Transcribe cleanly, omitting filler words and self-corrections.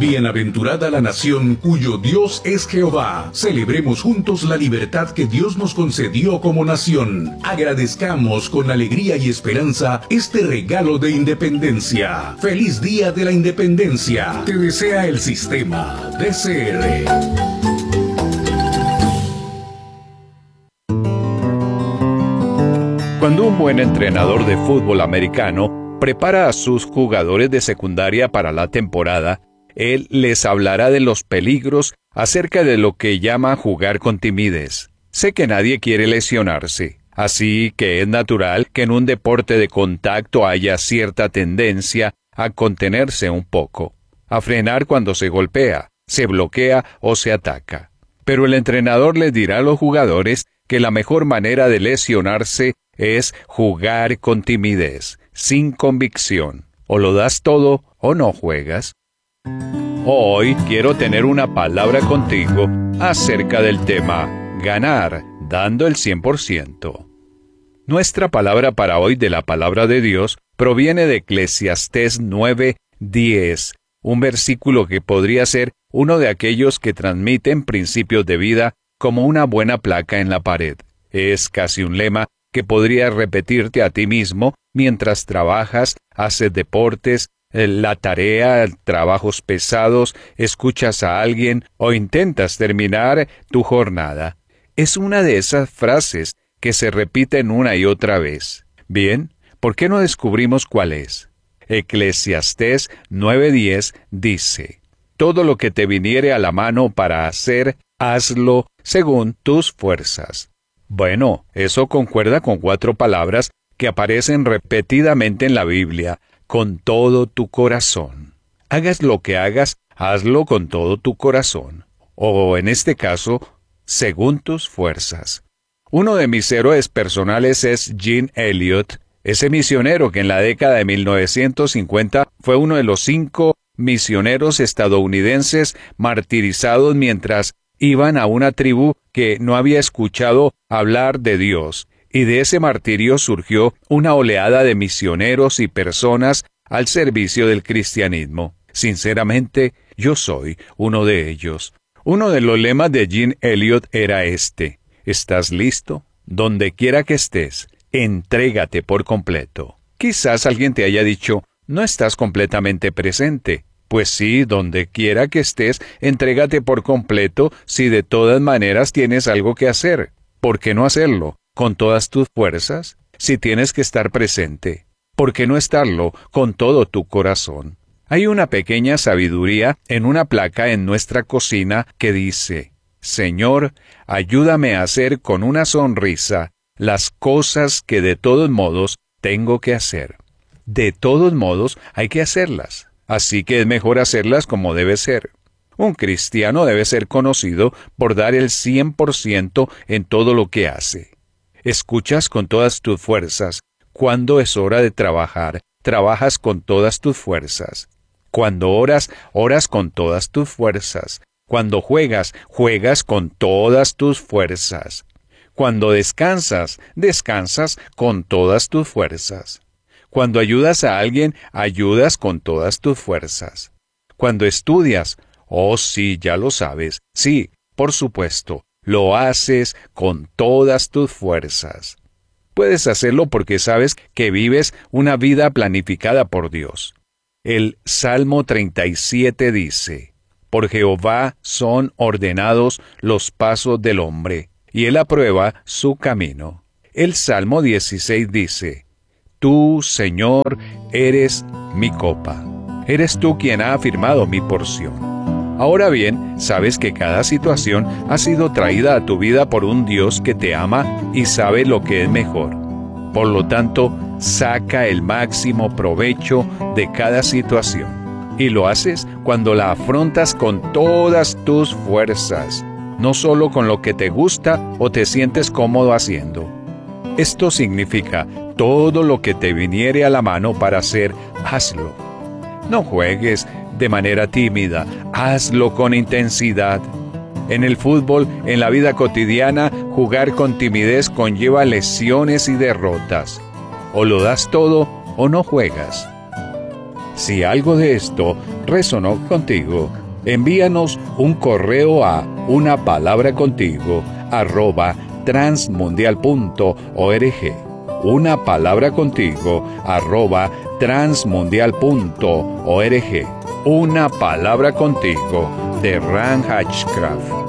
Bienaventurada la nación cuyo Dios es Jehová. Celebremos juntos la libertad que Dios nos concedió como nación. Agradezcamos con alegría y esperanza este regalo de independencia. ¡Feliz Día de la Independencia! Te desea el Sistema DCR. Cuando un buen entrenador de fútbol americano prepara a sus jugadores de secundaria para la temporada, él les hablará de los peligros acerca de lo que llama jugar con timidez. Sé que nadie quiere lesionarse, así que es natural que en un deporte de contacto haya cierta tendencia a contenerse un poco, a frenar cuando se golpea, se bloquea o se ataca. Pero el entrenador les dirá a los jugadores que la mejor manera de lesionarse es jugar con timidez, sin convicción. O lo das todo o no juegas. Hoy quiero tener una palabra contigo acerca del tema ganar, dando el 100%. Nuestra palabra para hoy de la palabra de Dios proviene de Eclesiastés 9:10, un versículo que podría ser uno de aquellos que transmiten principios de vida como una buena placa en la pared. Es casi un lema que podrías repetirte a ti mismo mientras trabajas, haces deportes, la tarea, trabajos pesados, escuchas a alguien o intentas terminar tu jornada. Es una de esas frases que se repiten una y otra vez. Bien, ¿por qué no descubrimos cuál es? Eclesiastés 9:10 dice: todo lo que te viniere a la mano para hacer, hazlo según tus fuerzas. Bueno, eso concuerda con 4 palabras que aparecen repetidamente en la Biblia: con todo tu corazón. Hagas lo que hagas, hazlo con todo tu corazón. O en este caso, según tus fuerzas. Uno de mis héroes personales es Jean Elliott, ese misionero que en la década de 1950 fue uno de los 5 misioneros estadounidenses martirizados mientras iban a una tribu que no había escuchado hablar de Dios, y de ese martirio surgió una oleada de misioneros y personas al servicio del cristianismo. Sinceramente, yo soy uno de ellos. Uno de los lemas de Jean Elliott era este: ¿estás listo? Donde quiera que estés, entrégate por completo. Quizás alguien te haya dicho: no estás completamente presente. Pues sí, donde quiera que estés, entrégate por completo si de todas maneras tienes algo que hacer. ¿Por qué no hacerlo con todas tus fuerzas? Si tienes que estar presente, ¿por qué no estarlo con todo tu corazón? Hay una pequeña sabiduría en una placa en nuestra cocina que dice: Señor, ayúdame a hacer con una sonrisa las cosas que de todos modos tengo que hacer. De todos modos hay que hacerlas. Así que es mejor hacerlas como debe ser. Un cristiano debe ser conocido por dar el 100% en todo lo que hace. Escuchas con todas tus fuerzas. Cuando es hora de trabajar, trabajas con todas tus fuerzas. Cuando oras, oras con todas tus fuerzas. Cuando juegas, juegas con todas tus fuerzas. Cuando descansas, descansas con todas tus fuerzas. Cuando ayudas a alguien, ayudas con todas tus fuerzas. Cuando estudias, oh sí, ya lo sabes, sí, por supuesto, lo haces con todas tus fuerzas. Puedes hacerlo porque sabes que vives una vida planificada por Dios. El Salmo 37 dice: por Jehová son ordenados los pasos del hombre, y él aprueba su camino. El Salmo 16 dice: tú, Señor, eres mi copa. Eres tú quien ha afirmado mi porción. Ahora bien, sabes que cada situación ha sido traída a tu vida por un Dios que te ama y sabe lo que es mejor. Por lo tanto, saca el máximo provecho de cada situación. Y lo haces cuando la afrontas con todas tus fuerzas, no solo con lo que te gusta o te sientes cómodo haciendo. Esto significa: todo lo que te viniere a la mano para hacer, hazlo. No juegues de manera tímida, hazlo con intensidad. En el fútbol, en la vida cotidiana, jugar con timidez conlleva lesiones y derrotas. O lo das todo o no juegas. Si algo de esto resonó contigo, envíanos un correo a unapalabracontigo@transmundial.org. unapalabracontigo@transmundial.org. Una palabra contigo, de Ran Hatchcraft.